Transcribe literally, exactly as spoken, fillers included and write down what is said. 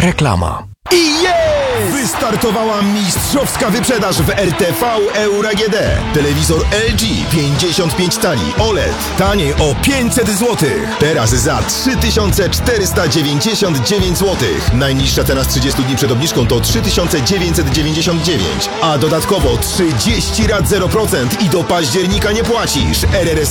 Reklama. I jest! Wystartowała mistrzowska wyprzedaż w R T V Euro A G D. Telewizor L G pięćdziesiąt pięć cali O L E D taniej o pięćset złotych. Teraz za trzy tysiące czterysta dziewięćdziesiąt dziewięć złotych. Najniższa cena z trzydziestu dni przed obniżką to trzy tysiące dziewięćset dziewięćdziesiąt dziewięć, a dodatkowo trzydzieści rat zero procent i do października nie płacisz. R R S